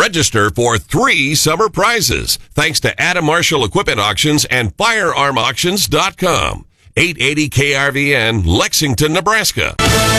Register for 3 summer prizes thanks to Adam Marshall Equipment Auctions and FirearmAuctions.com. 880 KRVN, Lexington, Nebraska.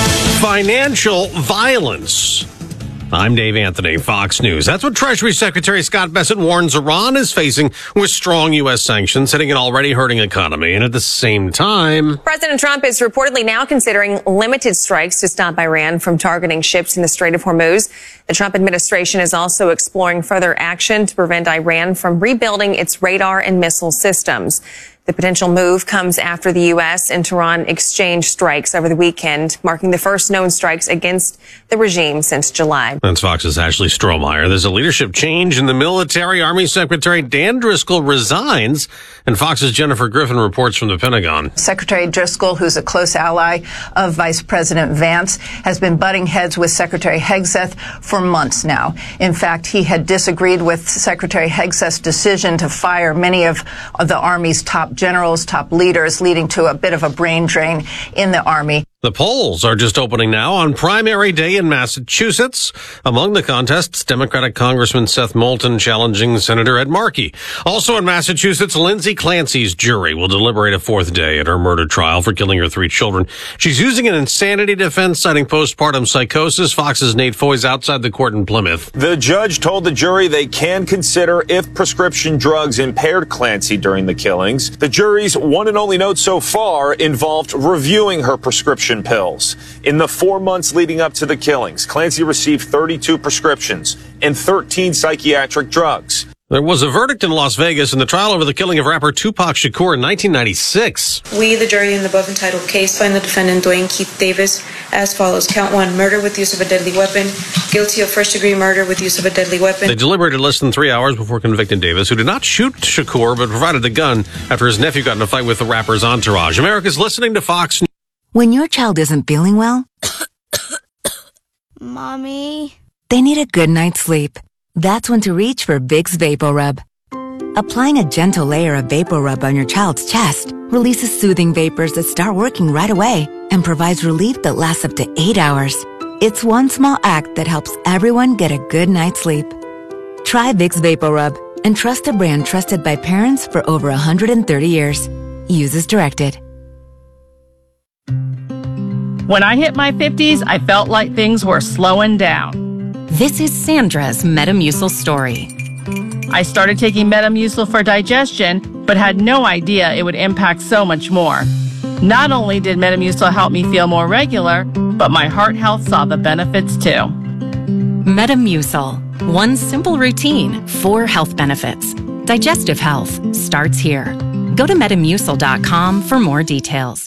Financial violence. I'm Dave Anthony, Fox News. That's what Treasury Secretary Scott Bessent warns Iran is facing with strong U.S. sanctions hitting an already hurting economy. And at the same time, President Trump is reportedly now considering limited strikes to stop Iran from targeting ships in the Strait of Hormuz. The Trump administration is also exploring further action to prevent Iran from rebuilding its radar and missile systems. The potential move comes after the U.S. and Tehran exchanged strikes over the weekend, marking the first known strikes against the regime since July. That's Fox's Ashley Strohmeyer. There's a leadership change in the military. Army Secretary Dan Driscoll resigns, and Fox's Jennifer Griffin reports from the Pentagon. Secretary Driscoll, who's a close ally of Vice President Vance, has been butting heads with Secretary Hegseth for months now. In fact, he had disagreed with Secretary Hegseth's decision to fire many of the Army's top generals, top leaders, leading to a bit of a brain drain in the Army. The polls are just opening now on primary day in Massachusetts. Among the contests, Democratic Congressman Seth Moulton challenging Senator Ed Markey. Also in Massachusetts, Lindsay Clancy's jury will deliberate a 4th day at her murder trial for killing her 3 children. She's using an insanity defense citing postpartum psychosis. Fox's Nate Foy's outside the court in Plymouth. The judge told the jury they can consider if prescription drugs impaired Clancy during the killings. The jury's one and only note so far involved reviewing her prescription pills. In the 4 months leading up to the killings, Clancy received 32 prescriptions and 13 psychiatric drugs. There was a verdict in Las Vegas in the trial over the killing of rapper Tupac Shakur in 1996. We, the jury in the above entitled case, find the defendant Dwayne Keith Davis as follows. Count 1, murder with use of a deadly weapon. Guilty of first-degree murder with use of a deadly weapon. They deliberated less than 3 hours before convicting Davis, who did not shoot Shakur but provided the gun after his nephew got in a fight with the rapper's entourage. America's listening to Fox News. When your child isn't feeling well, Mommy, they need a good night's sleep. That's when to reach for Vicks VapoRub. Applying a gentle layer of VapoRub on your child's chest releases soothing vapors that start working right away and provides relief that lasts up to 8 hours. It's one small act that helps everyone get a good night's sleep. Try Vicks VapoRub and trust a brand trusted by parents for over 130 years. Use as directed. When I hit my 50s, I felt like things were slowing down. This is Sandra's Metamucil story. I started taking Metamucil for digestion, but had no idea it would impact so much more. Not only did Metamucil help me feel more regular, but my heart health saw the benefits too. Metamucil. One simple routine, 4 health benefits. Digestive health starts here. Go to Metamucil.com for more details.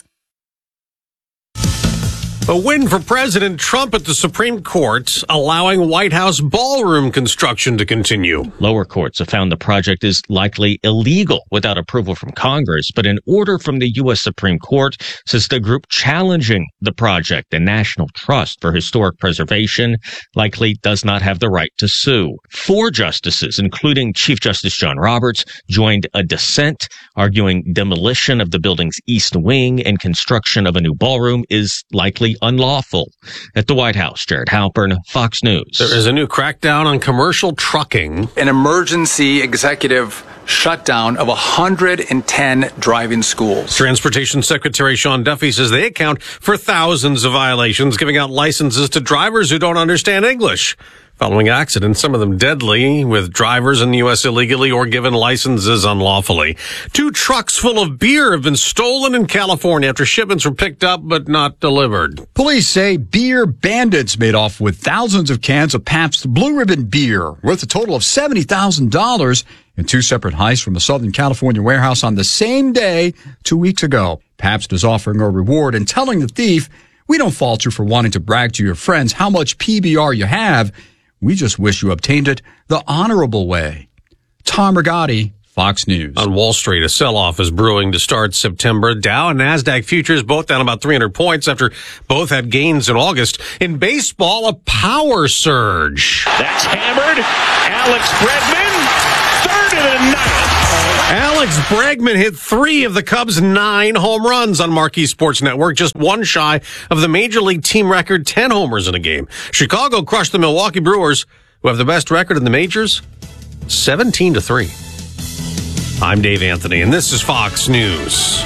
A win for President Trump at the Supreme Court, allowing White House ballroom construction to continue. Lower courts have found the project is likely illegal without approval from Congress, but an order from the U.S. Supreme Court says the group challenging the project, the National Trust for Historic Preservation, likely does not have the right to sue. 4 justices, including Chief Justice John Roberts, joined a dissent, arguing demolition of the building's east wing and construction of a new ballroom is likely unlawful. At the White House, Jared Halpern, Fox News. There is a new crackdown on commercial trucking. An emergency executive shutdown of 110 driving schools. Transportation Secretary Sean Duffy says they account for thousands of violations, giving out licenses to drivers who don't understand English. Following accidents, some of them deadly, with drivers in the U.S. illegally or given licenses unlawfully. 2 trucks full of beer have been stolen in California after shipments were picked up but not delivered. Police say beer bandits made off with thousands of cans of Pabst Blue Ribbon beer, worth a total of $70,000 in 2 separate heists from a Southern California warehouse on the same day 2 weeks ago. Pabst is offering a reward and telling the thief, "We don't fault you for wanting to brag to your friends how much PBR you have. We just wish you obtained it the honorable way." Tom Rigotti, Fox News. On Wall Street, a sell-off is brewing to start September. Dow and NASDAQ futures both down about 300 points after both had gains in August. In baseball, a power surge. That's hammered. Alex Bregman, 3rd of the night. Alex Bregman hit 3 of the Cubs' 9 home runs on Marquee Sports Network, just one shy of the Major League team record 10 homers in a game. Chicago crushed the Milwaukee Brewers who have the best record in the majors, 17-3. I'm Dave Anthony, and this is Fox News.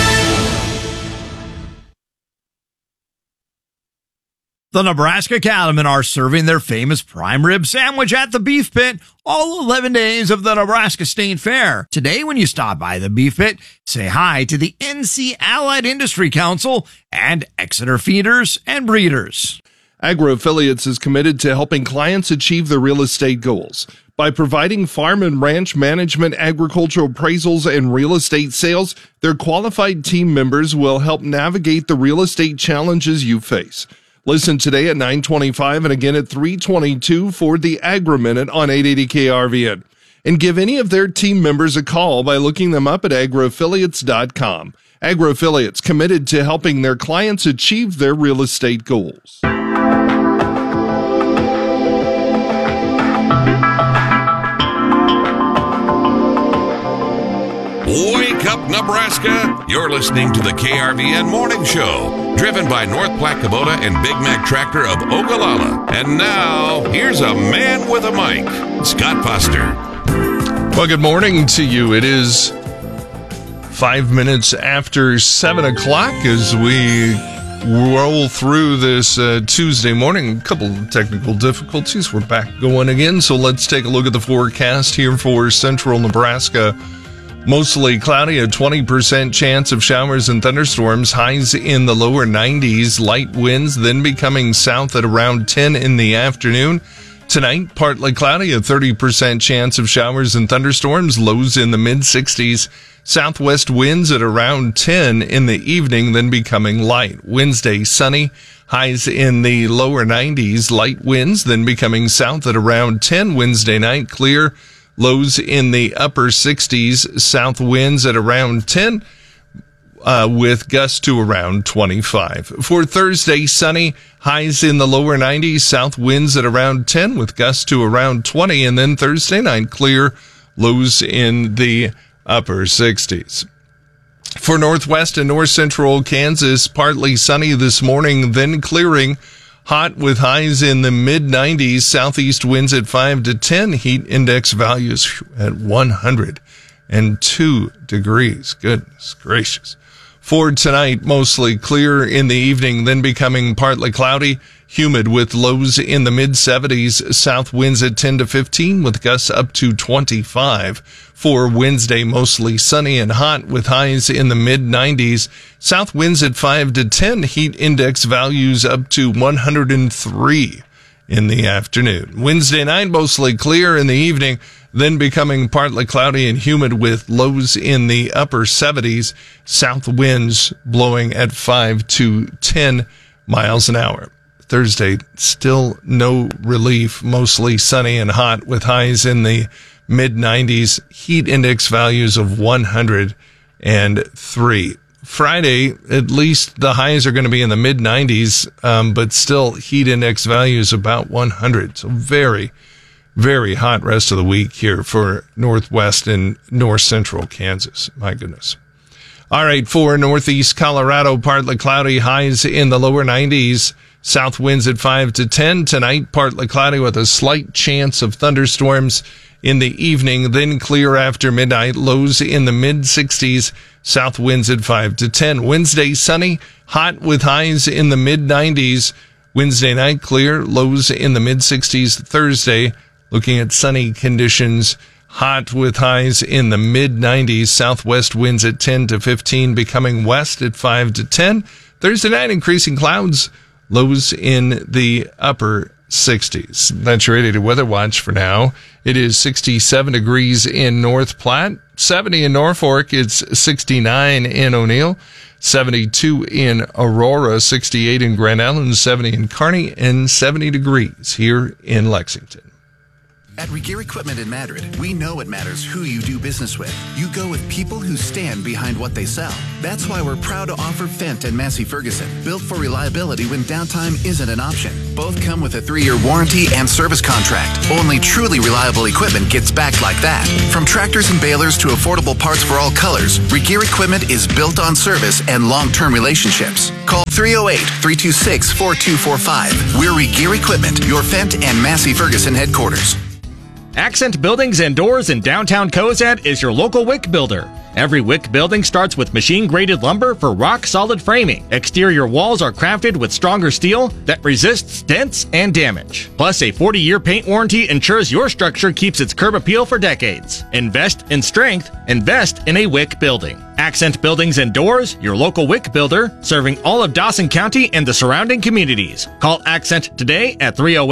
The Nebraska Cattlemen are serving their famous prime rib sandwich at the Beef Pit all 11 days of the Nebraska State Fair. Today, when you stop by the Beef Pit, say hi to the NC Allied Industry Council and Exeter Feeders and Breeders. AgroAffiliates is committed to helping clients achieve their real estate goals. By providing farm and ranch management, agricultural appraisals, and real estate sales, their qualified team members will help navigate the real estate challenges you face. Listen today at 9:25 and again at 3:22 for the Agri-Minute on 880 KRVN. And give any of their team members a call by looking them up at agroaffiliates.com. AgroAffiliates, committed to helping their clients achieve their real estate goals. Wake up, Nebraska! You're listening to the KRVN Morning Show, driven by North Platte Kubota and Big Mac Tractor of Ogallala. And now, here's a man with a mic, Scott Foster. Well, good morning to you. It is 5 minutes after 7 o'clock as we roll through this Tuesday morning. A couple of technical difficulties. We're back going again, so let's take a look at the forecast here for central Nebraska. Mostly cloudy, a 20% chance of showers and thunderstorms, highs in the lower 90s, light winds then becoming south at around 10 in the afternoon. Tonight, partly cloudy, a 30% chance of showers and thunderstorms, lows in the mid-60s, southwest winds at around 10 in the evening, then becoming light. Wednesday, sunny, highs in the lower 90s, light winds then becoming south at around 10. Wednesday night, clear, lows in the upper 60s, south winds at around 10, with gusts to around 25. For Thursday, sunny, highs in the lower 90s, south winds at around 10, with gusts to around 20. And then Thursday night, clear, lows in the upper 60s. For northwest and north central Kansas, partly sunny this morning, then clearing. Hot with highs in the mid-90s, southeast winds at 5 to 10, heat index values at 102 degrees. Goodness gracious. For tonight, mostly clear in the evening, then becoming partly cloudy, humid with lows in the mid-70s, south winds at 10 to 15 with gusts up to 25. For Wednesday, mostly sunny and hot with highs in the mid-90s, south winds at 5 to 10, heat index values up to 103 in the afternoon. Wednesday night, mostly clear in the evening, then becoming partly cloudy and humid with lows in the upper 70s, south winds blowing at 5 to 10 miles an hour. Thursday, still no relief, mostly sunny and hot with highs in the mid-90s, heat index values of 103. Friday, at least the highs are going to be in the mid-90s, but still heat index values about 100. So very, very hot rest of the week here for northwest and north central Kansas. My goodness. All right, for northeast Colorado, partly cloudy, highs in the lower 90s. South winds at 5 to 10. Tonight, partly cloudy with a slight chance of thunderstorms in the evening, then clear after midnight, lows in the mid-60s, south winds at 5 to 10. Wednesday, sunny, hot with highs in the mid-90s. Wednesday night, clear, lows in the mid-60s. Thursday, looking at sunny conditions, hot with highs in the mid-90s, southwest winds at 10 to 15, becoming west at 5 to 10. Thursday night, increasing clouds, lows in the upper 60s. That's your 880 Weather Watch for now. It is 67 degrees in North Platte, 70 in Norfolk, it's 69 in O'Neill, 72 in Aurora, 68 in Grand Island, 70 in Kearney, and 70 degrees here in Lexington. At Regear Equipment in Madrid, we know it matters who you do business with. You go with people who stand behind what they sell. That's why we're proud to offer Fendt and Massey Ferguson, built for reliability when downtime isn't an option. Both come with a 3-year warranty and service contract. Only truly reliable equipment gets backed like that. From tractors and balers to affordable parts for all colors, Regear Equipment is built on service and long-term relationships. Call 308-326-4245. We're Regear Equipment, your Fendt and Massey Ferguson headquarters. Accent Buildings and Doors in downtown Cozad is your local WIC builder. Every WIC building starts with machine-graded lumber for rock-solid framing. Exterior walls are crafted with stronger steel that resists dents and damage. Plus, a 40-year paint warranty ensures your structure keeps its curb appeal for decades. Invest in strength. Invest in a WIC building. Accent Buildings and Doors, your local WIC builder, serving all of Dawson County and the surrounding communities. Call Accent today at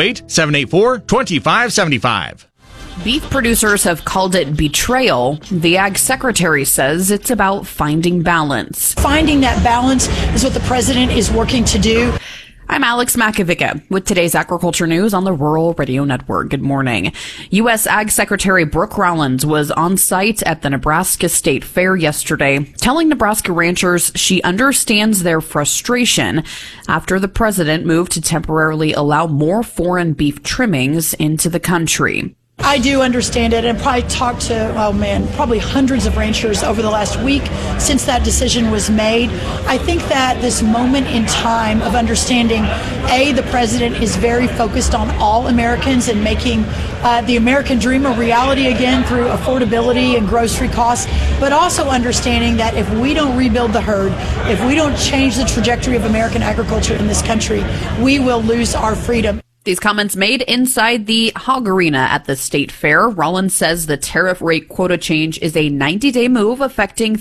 308-784-2575. Beef producers have called it betrayal. The Ag Secretary says it's about finding balance. Finding that balance is what the president is working to do. I'm Alex Makovica with today's agriculture news on the Rural Radio Network. Good morning. U.S. Ag Secretary Brooke Rollins was on site at the Nebraska State Fair yesterday, telling Nebraska ranchers she understands their frustration after the president moved to temporarily allow more foreign beef trimmings into the country. I do understand it, and probably talked to, probably hundreds of ranchers over the last week since that decision was made. I think that this moment in time of understanding, the president is very focused on all Americans and making the American dream a reality again through affordability and grocery costs, but also understanding that if we don't rebuild the herd, if we don't change the trajectory of American agriculture in this country, we will lose our freedom. These comments made inside the Hog Arena at the State Fair. Rollins says the tariff rate quota change is a 90-day move affecting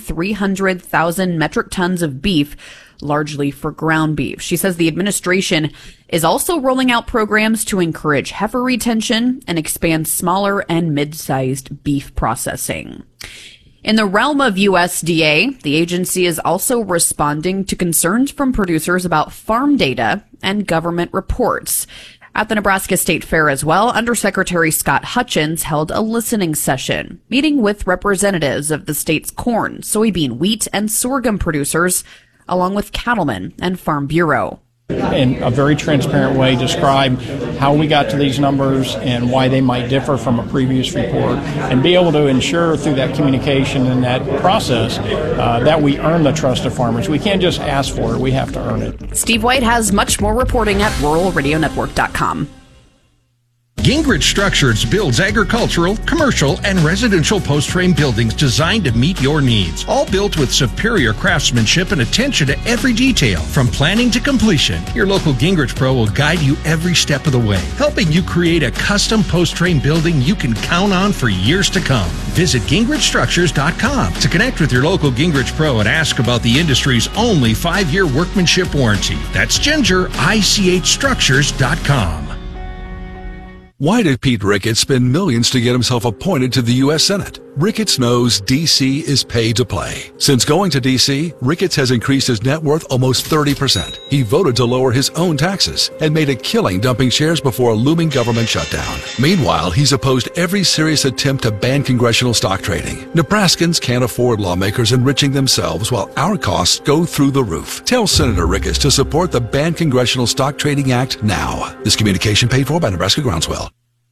300,000 metric tons of beef, largely for ground beef. She says the administration is also rolling out programs to encourage heifer retention and expand smaller and mid-sized beef processing. In the realm of USDA, the agency is also responding to concerns from producers about farm data and government reports. At the Nebraska State Fair as well, Undersecretary Scott Hutchins held a listening session, meeting with representatives of the state's corn, soybean, wheat, and sorghum producers, along with cattlemen and Farm Bureau. In a very transparent way, describe how we got to these numbers and why they might differ from a previous report, and be able to ensure through that communication and that process that we earn the trust of farmers. We can't just ask for it, we have to earn it. Steve White has much more reporting at ruralradionetwork.com. Gingrich Structures builds agricultural, commercial, and residential post-frame buildings designed to meet your needs. All built with superior craftsmanship and attention to every detail. From planning to completion, your local Gingrich Pro will guide you every step of the way, helping you create a custom post-frame building you can count on for years to come. Visit GingrichStructures.com to connect with your local Gingrich Pro and ask about the industry's only 5-year workmanship warranty. That's GingerICHStructures.com. Why did Pete Ricketts spend millions to get himself appointed to the U.S. Senate? Ricketts knows D.C. is paid to play. Since going to D.C., Ricketts has increased his net worth almost 30%. He voted to lower his own taxes and made a killing dumping shares before a looming government shutdown. Meanwhile, he's opposed every serious attempt to ban congressional stock trading. Nebraskans can't afford lawmakers enriching themselves while our costs go through the roof. Tell Senator Ricketts to support the Ban Congressional Stock Trading Act now. This communication paid for by Nebraska Groundswell.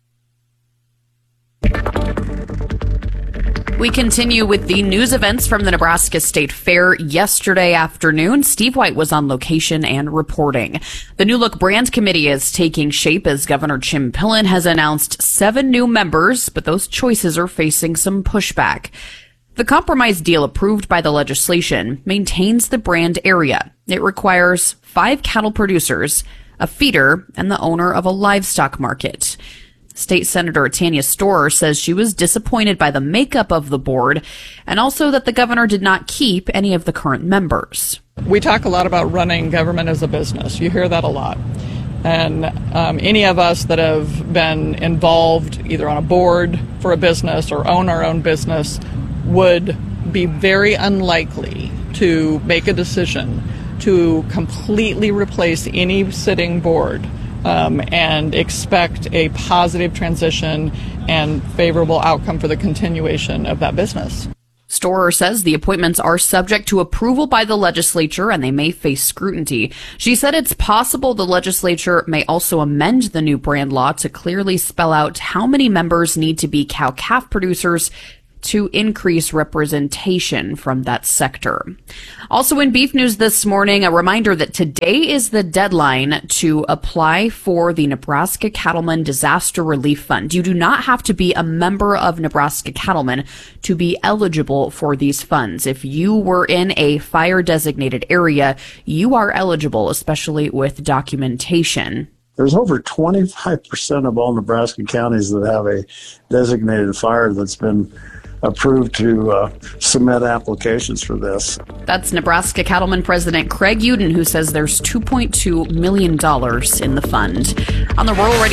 We continue with the news events from the Nebraska State Fair yesterday afternoon. Steve White was on location and reporting. The New Look Brand Committee is taking shape as Governor Jim Pillen has announced 7 new members, but those choices are facing some pushback. The compromise deal approved by the legislation maintains the brand area. It requires 5 cattle producers, a feeder, and the owner of a livestock market. State Senator Tanya Storer says she was disappointed by the makeup of the board and also that the governor did not keep any of the current members. We talk a lot about running government as a business. You hear that a lot. And any of us that have been involved either on a board for a business or own our own business would be very unlikely to make a decision to completely replace any sitting board and expect a positive transition and favorable outcome for the continuation of that business. Storer says the appointments are subject to approval by the legislature and they may face scrutiny. She said it's possible the legislature may also amend the new brand law to clearly spell out how many members need to be cow-calf producers to increase representation from that sector. Also in beef news this morning, a reminder that today is the deadline to apply for the Nebraska Cattlemen Disaster Relief Fund. You do not have to be a member of Nebraska Cattlemen to be eligible for these funds. If you were in a fire-designated area, you are eligible, especially with documentation. There's over 25% of all Nebraska counties that have a designated fire that's been approved to submit applications for this. That's Nebraska Cattlemen President Craig Uden, who says there's $2.2 million in the fund. On the Rural Radio